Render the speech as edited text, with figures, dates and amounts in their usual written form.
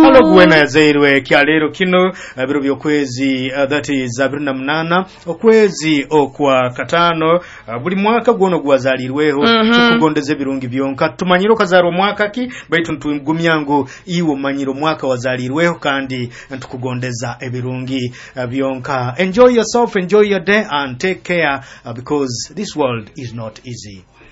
Halo gwena yazairwe kyalero kino biro byokwezi that is 28 okwezi okwa katano buli mwaka gwono gwazalirweho tukugondeze birungi byonka tumanyiro kazaro mwaka ki baitu ntugumyango iwo manyiro mwaka wazalirweho kandi ntukugondeza ebirungi byonka. Enjoy yourself, enjoy your day and take care because this world is not easy.